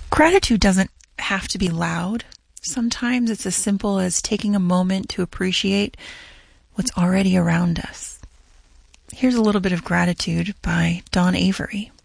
Gratitude doesn't have to be loud. Sometimes it's as simple as taking a moment to appreciate what's already around us. Here's a little bit of gratitude by Don Avery.